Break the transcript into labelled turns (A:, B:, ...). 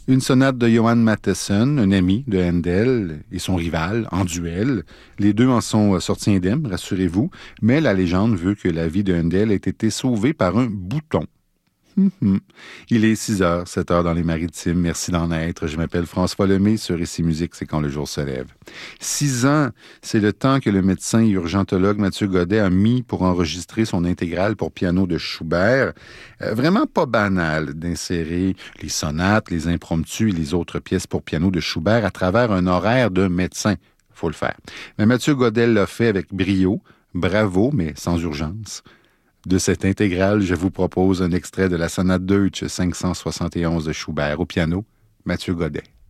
A: Une sonate de Johann Mattheson, un ami de Handel et son rival, en duel. Les deux en sont sortis indemnes, rassurez-vous, mais la légende veut que la vie de Handel ait été sauvée par un bouton. Il est 6h, 7h dans les Maritimes. Merci d'en être. Je m'appelle François Lemay. Sur Récit Musique, c'est quand le jour se lève. 6 ans, c'est le temps que le médecin et urgentologue Mathieu Godet a mis pour enregistrer son intégrale pour piano de Schubert. Vraiment pas banal d'insérer les sonates, les impromptus et les autres pièces pour piano de Schubert à travers un horaire de médecin. Faut le faire. Mais Mathieu Godet l'a fait avec brio. Bravo, mais sans urgence. De cette intégrale, je vous propose un extrait de la sonate Deutsch 571 de Schubert au piano, Mathieu Godet.